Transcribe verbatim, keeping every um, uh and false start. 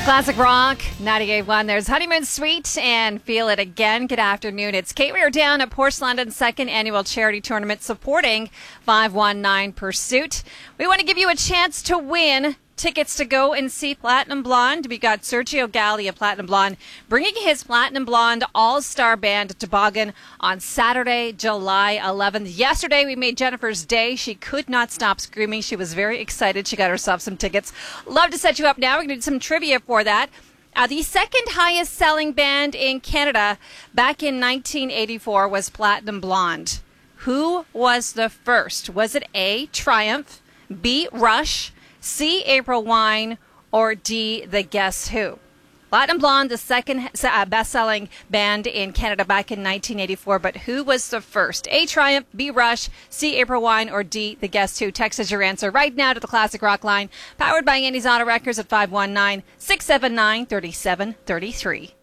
Classic Rock, ninety-eight point one. There's Honeymoon Suite and Feel It Again. Good afternoon. It's Kate. We are down at Porsche London's second annual charity tournament supporting five one nine Pursuit. We want to give you a chance to win tickets to go and see Platinum Blonde. We got Sergio Galli of Platinum Blonde bringing his Platinum Blonde All-Star Band to Toboggan on Saturday, July eleventh. Yesterday, we made Jennifer's day. She could not stop screaming. She was very excited. She got herself some tickets. Love to set you up now. We're going to do some trivia for that. Uh, the second highest selling band in Canada back in nineteen eighty-four was Platinum Blonde. Who was the first? Was it A, Triumph, B, Rush, C, April Wine, or D, The Guess Who? Platinum Blonde, the second uh, best-selling band in Canada back in nineteen eighty-four, but who was the first? A, Triumph, B, Rush, C, April Wine, or D, The Guess Who? Text us your answer right now to the Classic Rock line, powered by Andy's Auto Records at five one nine, six seven nine, three seven three three.